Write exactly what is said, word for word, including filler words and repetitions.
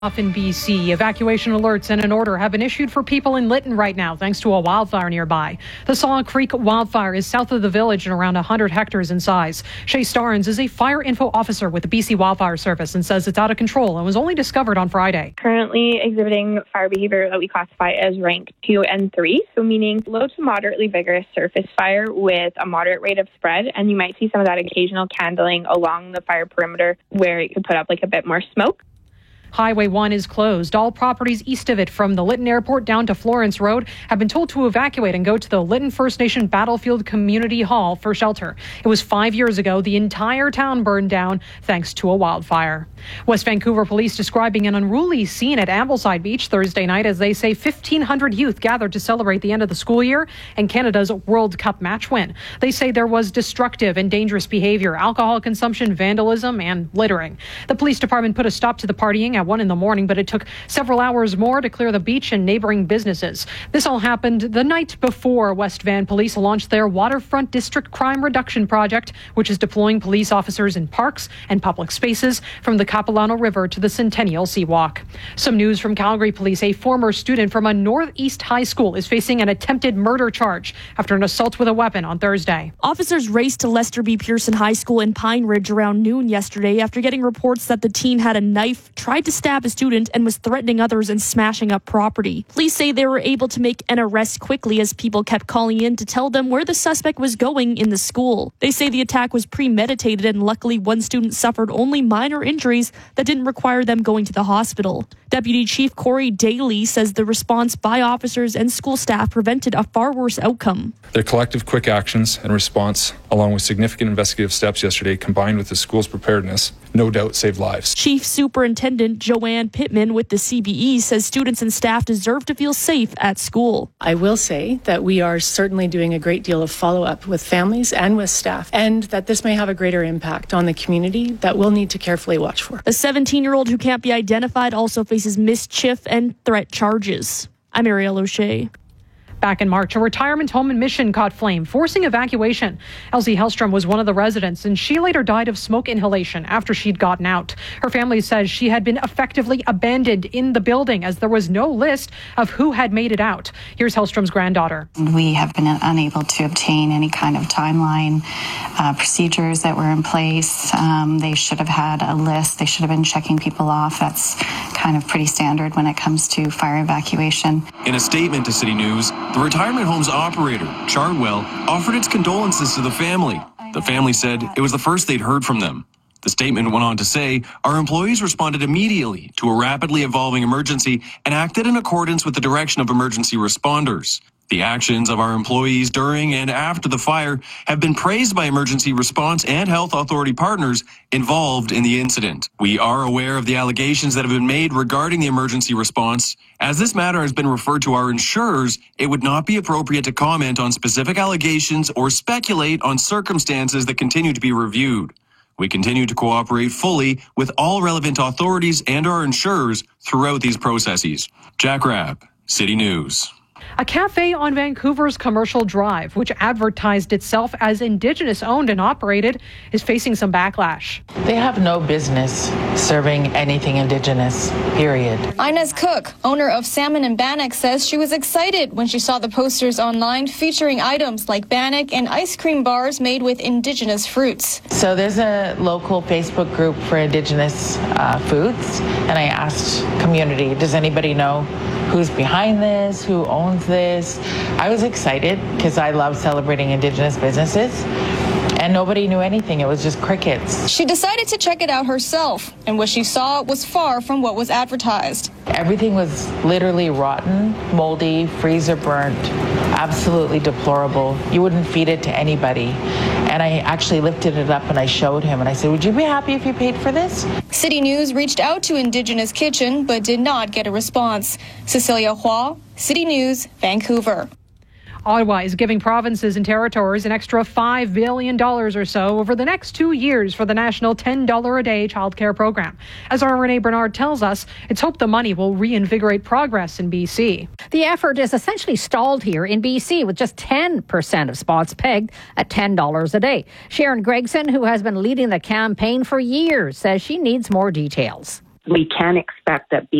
Off in B C, evacuation alerts and an order have been issued for people in Lytton right now thanks to a wildfire nearby. The Saw Creek wildfire is south of the village and around one hundred hectares in size. Shay Starnes is a fire info officer with the B C Wildfire Service and says it's out of control and was only discovered on Friday. Currently exhibiting fire behavior that we classify as rank two and three, so meaning low to moderately vigorous surface fire with a moderate rate of spread, and you might see some of that occasional candling along the fire perimeter where it could put up like a bit more smoke. Highway one is closed. All properties east of it from the Lytton Airport down to Florence Road have been told to evacuate and go to the Lytton First Nation Battlefield Community Hall for shelter. It was five years ago the entire town burned down thanks to a wildfire. West Vancouver police describing an unruly scene at Ambleside Beach Thursday night as they say fifteen hundred youth gathered to celebrate the end of the school year and Canada's World Cup match win. They say there was destructive and dangerous behavior, alcohol consumption, vandalism, and littering. The police department put a stop to the partying at one in the morning, but it took several hours more to clear the beach and neighboring businesses. This all happened the night before West Van Police launched their Waterfront District Crime Reduction Project, which is deploying police officers in parks and public spaces from the Capilano River to the Centennial Seawalk. Some news from Calgary Police. A former student from a Northeast high school is facing an attempted murder charge after an assault with a weapon on Thursday. Officers raced to Lester B. Pearson High School in Pine Ridge around noon yesterday after getting reports that the teen had a knife, tried to stab a student, and was threatening others and smashing up property. Police say they were able to make an arrest quickly as people kept calling in to tell them where the suspect was going in the school. They say the attack was premeditated and luckily one student suffered only minor injuries that didn't require them going to the hospital. Deputy Chief Corey Daly says the response by officers and school staff prevented a far worse outcome. Their collective quick actions and response, along with significant investigative steps yesterday, combined with the school's preparedness, no doubt saved lives. Chief Superintendent Joanne Pittman with the C B E says students and staff deserve to feel safe at school. I will say that we are certainly doing a great deal of follow-up with families and with staff, and that this may have a greater impact on the community that we'll need to carefully watch for. The seventeen-year-old who can't be identified also faces mischief and threat charges. I'm Ariel O'Shea. Back in March, a retirement home in Mission caught flame, forcing evacuation. Elsie Hellstrom was one of the residents, and she later died of smoke inhalation after she'd gotten out. Her family says she had been effectively abandoned in the building as there was no list of who had made it out. Here's Hellstrom's granddaughter. We have been unable to obtain any kind of timeline, uh, procedures that were in place. Um, they should have had a list. They should have been checking people off. That's kind of pretty standard when it comes to fire evacuation. In a statement to City News, the retirement home's operator, Chartwell, offered its condolences to the family. The family said it was the first they'd heard from them. The statement went on to say, our employees responded immediately to a rapidly evolving emergency and acted in accordance with the direction of emergency responders. The actions of our employees during and after the fire have been praised by emergency response and health authority partners involved in the incident. We are aware of the allegations that have been made regarding the emergency response. As this matter has been referred to our insurers, it would not be appropriate to comment on specific allegations or speculate on circumstances that continue to be reviewed. We continue to cooperate fully with all relevant authorities and our insurers throughout these processes. Jack Rabb, City News. A cafe on Vancouver's Commercial Drive, which advertised itself as Indigenous owned and operated, is facing some backlash. They have no business serving anything Indigenous, period. Inez Cook, owner of Salmon and Bannock, says she was excited when she saw the posters online featuring items like bannock and ice cream bars made with Indigenous fruits. So there's a local Facebook group for Indigenous uh, foods, and I asked community, does anybody know who's behind this, who owns this? I was excited because I love celebrating Indigenous businesses, and nobody knew anything. It was just crickets. She decided to check it out herself, and what she saw was far from what was advertised. Everything was literally rotten, moldy, freezer burnt, absolutely deplorable. You wouldn't feed it to anybody. And I actually lifted it up and I showed him and I said, would you be happy if you paid for this? City News reached out to Indigenous Kitchen but did not get a response. Cecilia Hua, City News, Vancouver. Ottawa is giving provinces and territories an extra five billion dollars or so over the next two years for the national ten dollars a day childcare program. As our Renee Bernard tells us, it's hoped the money will reinvigorate progress in B C. The effort is essentially stalled here in B C with just ten percent of spots pegged at ten dollars a day. Sharon Gregson, who has been leading the campaign for years, says she needs more details. we can expect that